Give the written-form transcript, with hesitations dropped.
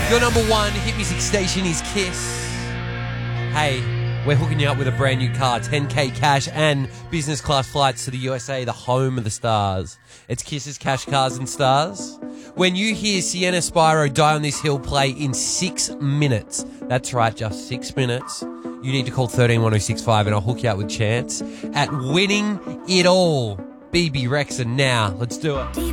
Your number one hit music station is Kiss. Hey, we're hooking you up with a brand new car, 10K cash and business class flights to the USA, the home of the stars. It's Kiss's Cash Cars and Stars. When you hear Sienna Spyro Die on This Hill play in 6 minutes, that's right, just 6 minutes, you need to call 131065 and I'll hook you up with chance at winning it all. BB Rexha now. Let's do it.